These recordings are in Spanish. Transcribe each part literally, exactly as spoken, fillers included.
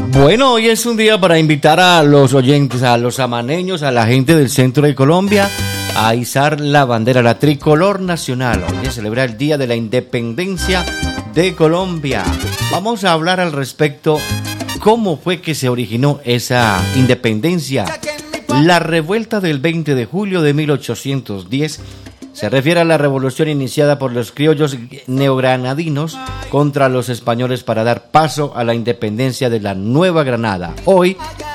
Bueno, hoy es un día para invitar a los oyentes, a los amaneños, a la gente del centro de Colombia a izar la bandera, la tricolor nacional. Hoy se celebra el Día de la Independencia de Colombia. Vamos a hablar al respecto cómo fue que se originó esa independencia. La revuelta del veinte de julio de mil ochocientos diez se refiere a la revolución iniciada por los criollos neogranadinos contra los españoles para dar paso a la independencia de la Nueva Granada, hoy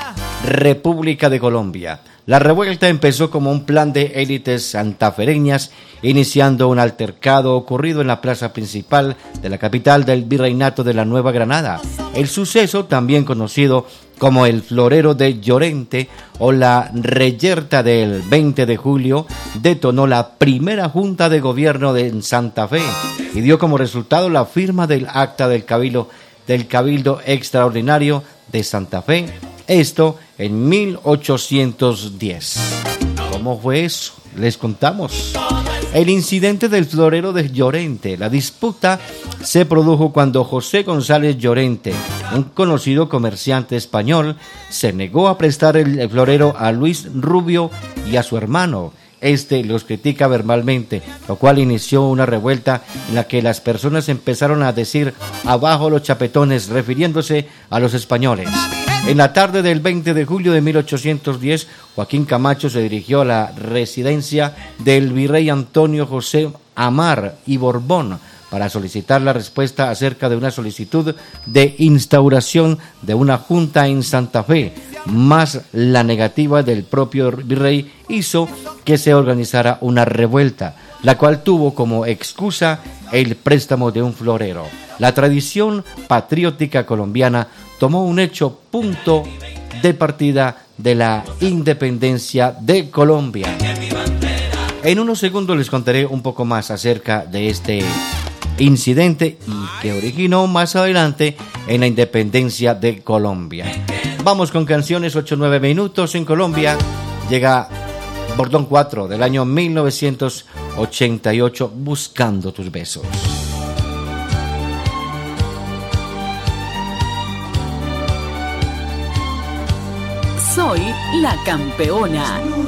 República de Colombia. La revuelta empezó como un plan de élites santafereñas, iniciando un altercado ocurrido en la plaza principal de la capital del virreinato de la Nueva Granada. El suceso, también conocido como el Florero de Llorente o la reyerta del veinte de julio, detonó la primera junta de gobierno de Santa Fe y dio como resultado la firma del acta del Cabildo, del Cabildo Extraordinario de Santa Fe, esto en mil ochocientos diez. ¿Cómo fue eso? Les contamos. El incidente del Florero de Llorente. La disputa se produjo cuando José González Llorente, un conocido comerciante español, se negó a prestar el florero a Luis Rubio y a su hermano. Este los critica verbalmente, lo cual inició una revuelta en la que las personas empezaron a decir "abajo los chapetones", refiriéndose a los españoles. En la tarde del veinte de julio de mil ochocientos diez, Joaquín Camacho se dirigió a la residencia del virrey Antonio José Amar y Borbón para solicitar la respuesta acerca de una solicitud de instauración de una junta en Santa Fe, más la negativa del propio virrey hizo que se organizara una revuelta, la cual tuvo como excusa el préstamo de un florero. La tradición patriótica colombiana tomó un hecho punto de partida de la independencia de Colombia. En unos segundos les contaré un poco más acerca de este incidente y que originó más adelante en la independencia de Colombia. Vamos con canciones, ocho nueve minutos en Colombia. Llega Bordón cuatro del año mil novecientos ochenta y ocho, Buscando tus besos. Soy la campeona.